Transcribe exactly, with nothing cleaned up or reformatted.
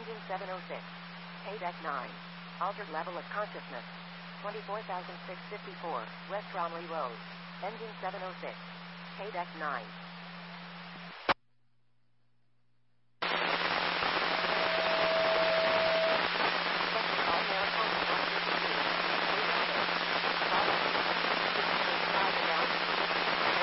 Engine seven oh six. Paydeck nine. Altered level of consciousness. twenty-four thousand six hundred fifty-four, West Bromley Road. Engine seven oh six. Paydeck nine.